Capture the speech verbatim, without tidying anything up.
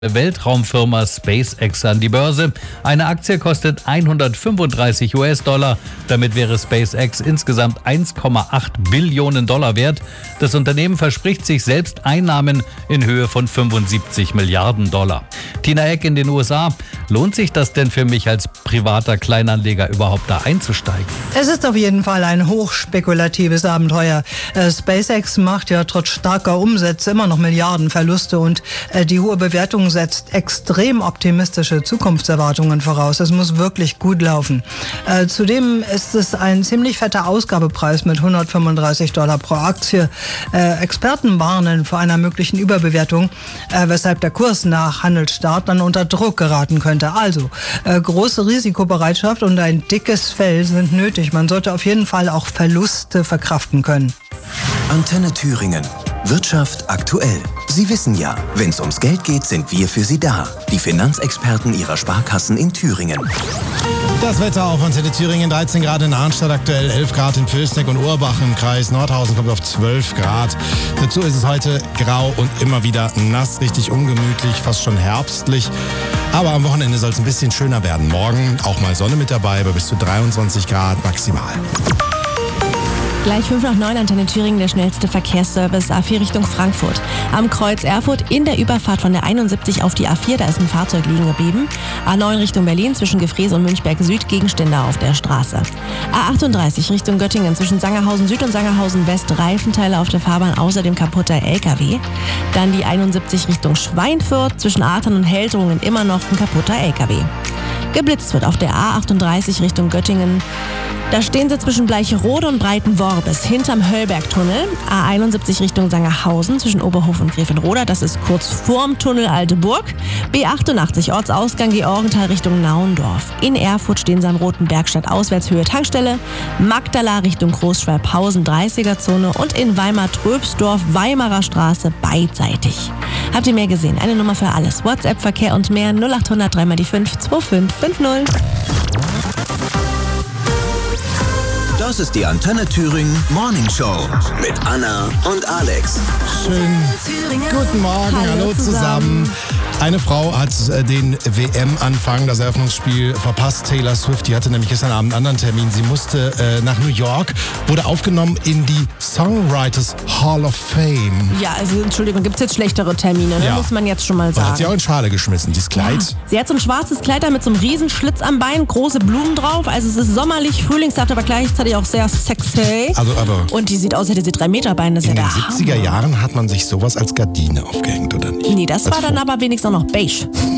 Weltraumfirma SpaceX an die Börse. Eine Aktie kostet hundertfünfunddreißig US-Dollar. Damit wäre SpaceX insgesamt eins Komma acht Billionen Dollar wert. Das Unternehmen verspricht sich selbst Einnahmen in Höhe von fünfundsiebzig Milliarden Dollar. Tina Eck in den U S A. Lohnt sich das denn für mich als privater Kleinanleger überhaupt da einzusteigen? Es ist auf jeden Fall ein hochspekulatives Abenteuer. Äh, SpaceX macht ja trotz starker Umsätze immer noch Milliardenverluste und äh, die hohe Bewertung setzt extrem optimistische Zukunftserwartungen voraus. Es muss wirklich gut laufen. Äh, zudem ist es ein ziemlich fetter Ausgabepreis mit hundertfünfunddreißig Dollar pro Aktie. Äh, Experten warnen vor einer möglichen Überbewertung, äh, weshalb der Kurs nach Handelsstart dann unter Druck geraten könnte. Also, äh, große Risikobereitschaft und ein dickes Fell sind nötig. Man sollte auf jeden Fall auch Verluste verkraften können. Antenne Thüringen. Wirtschaft aktuell. Sie wissen ja, wenn es ums Geld geht, sind wir für Sie da. Die Finanzexperten Ihrer Sparkassen in Thüringen. Das Wetter auf Antenne Thüringen, dreizehn Grad in Arnstadt aktuell, elf Grad in Völsneck und Urbach im Kreis Nordhausen kommt auf zwölf Grad. Dazu ist es heute grau und immer wieder nass, richtig ungemütlich, fast schon herbstlich. Aber am Wochenende soll es ein bisschen schöner werden. Morgen auch mal Sonne mit dabei, bei bis zu dreiundzwanzig Grad maximal. Gleich fünf nach neun, Antenne Thüringen, der schnellste Verkehrsservice A vier Richtung Frankfurt. Am Kreuz Erfurt in der Überfahrt von der einundsiebzig auf die A vier, da ist ein Fahrzeug liegen geblieben. A neun Richtung Berlin zwischen Gefrees und Münchberg Süd, Gegenstände auf der Straße. A achtunddreißig Richtung Göttingen zwischen Sangerhausen Süd und Sangerhausen West, Reifenteile auf der Fahrbahn, außerdem kaputter L K W. Dann die einundsiebzig Richtung Schweinfurt zwischen Artern und Heldrungen immer noch ein kaputter L K W. Geblitzt wird auf der A achtunddreißig Richtung Göttingen. Da stehen sie zwischen Bleicherode und Breitenworbis hinterm Höllbergtunnel. A einundsiebzig Richtung Sangerhausen zwischen Oberhof und Grevenroda. Das ist kurz vorm Tunnel Alte Burg. B achtundachtzig Ortsausgang Georgenthal Richtung Naundorf. In Erfurt stehen sie am Roten Bergstadt Auswärtshöhe Tankstelle. Magdala Richtung Großschwalbhausen dreißiger Zone. Und in Weimar-Tröbsdorf Weimarer Straße beidseitig. Habt ihr mehr gesehen? Eine Nummer für alles. WhatsApp, Verkehr und mehr null achthundert drei mal die fünf zwei fünf fünf null. Das ist die Antenne Thüringen Morning Show mit Anna und Alex. Schönen guten Morgen, hallo, hallo zusammen. zusammen. Eine Frau hat äh, den W M-Anfang, das Eröffnungsspiel, verpasst. Taylor Swift, die hatte nämlich gestern Abend einen anderen Termin. Sie musste äh, nach New York, wurde aufgenommen in die Songwriters Hall of Fame. Ja, also Entschuldigung, gibt es jetzt schlechtere Termine, ne? Ja. Muss man jetzt schon mal Und sagen. hat sie auch in Schale geschmissen, dieses Kleid. Ja. Sie hat so ein schwarzes Kleid da mit so einem riesen Schlitz am Bein, große Blumen drauf. Also es ist sommerlich, frühlingshaft, aber gleichzeitig auch sehr sexy. Also, aber Und die sieht aus, hätte sie drei Meter Beine. Das ist in ja den der siebziger Hammer. Jahren hat man sich sowas als Gardine aufgehängt, oder nicht? Nee, das Als war dann Vor- aber wenigstens auch noch beige.